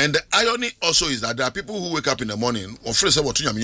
And the irony also is that there are people who wake up in the morning or first say what and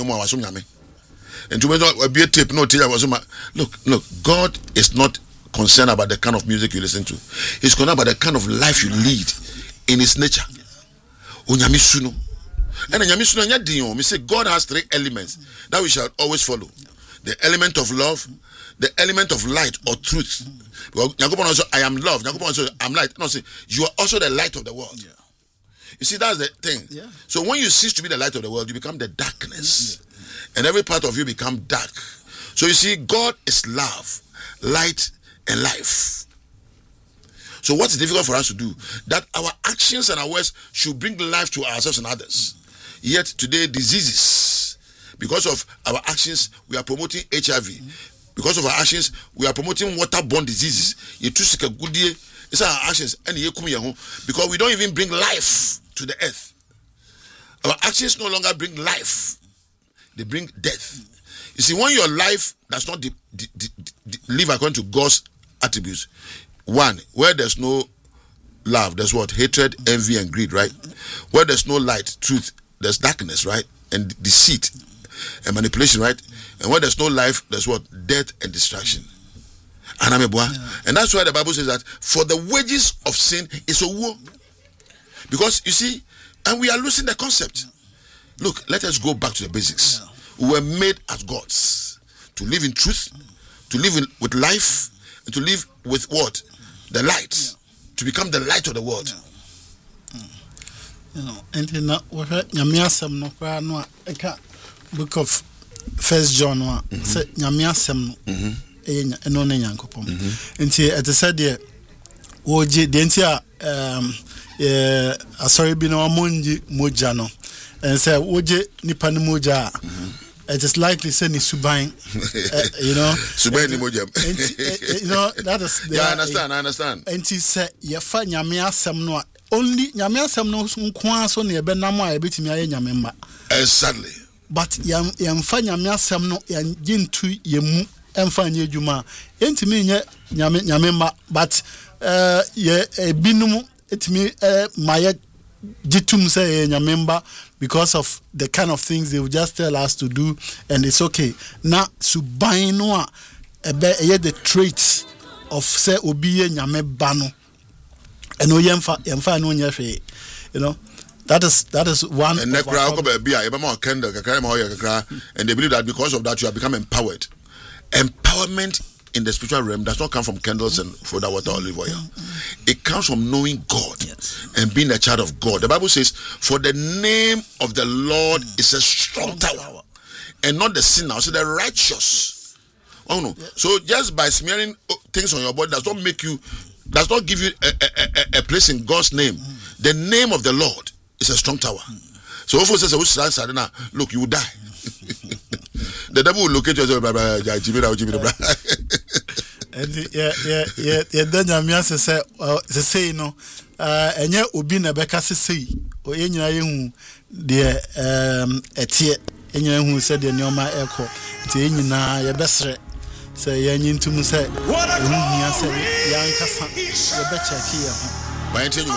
to be a tape no look, God is not concerned about the kind of music you listen to. He's concerned about the kind of life you lead in his nature. Onyamisuno. And Onyamisuno we say God has 3 elements that we shall always follow. The element of love, the element of light or truth. Because also, I am love. Also, I'm light. No, say you are also the light of the world. Yeah. You see, that's the thing. Yeah. So when you cease to be the light of the world, you become the darkness. And every part of you become dark. So you see, God is love, light, and life. So what is difficult for us to do? That our actions and our words should bring life to ourselves and others. Yet today, diseases, because of our actions, we are promoting HIV. Because of our actions, we are promoting waterborne diseases. It's our actions, because we don't even bring life to the earth. Our actions no longer bring life. They bring death. You see, when your life does not live according to God's attributes, one, where there's no love, there's what? Hatred, envy, and greed, right? Where there's no light, truth, there's darkness, right? And deceit and manipulation, right? And where there's no life, there's what? Death and destruction. And that's why the Bible says that for the wages of sin is a war. Because you see, and we are losing the concept. Look, let us go back to the basics. We were made as gods to live in truth, to live with life, and to live with what? The light. To become the light of the world. You know, and in that Nyamiasem no book of 1 John say Nyamiasem no eno nyankopom. Nti et said there woji de ntia asori bi no amonji moja no. And say woje nipa ni moja. It is likely say ni subain, you know. Subain ni moja. You know that is. Yeah, I understand. And he said, "Yefa Nyamiasem no only Nyamiasem no nkwa so na ebe nam a ebetimi aye Nyamemba." Exactly. But yemfa Nyamiasem no yintu yemu emfa nye adwuma. Entimi nye Nyamemba, but ye ebinum etimi maye jitum say Nyamemba because of the kind of things they will just tell us to do, and it's okay. Now subain no the traits of say obiye Nyamemba no. And no yemfa no nyefe, you know. That is one. And they believe that because of that you have become empowered. Empowerment in the spiritual realm does not come from candles and for that water olive oil. It comes from knowing God and being a child of God. The Bible says, "For the name of the Lord is a strong tower, and not the sinner, so the righteous." Oh no! So just by smearing things on your body does not give you a place in God's name. The name of the Lord is a strong tower. So if says, look, you will die. The devil will locate you and say, no, and yet Ubi Nabeka say, or any dear Etie, and who said the Noma Echo, Tina, your best. Say, Yanin to Musa, young Cassan, the better here.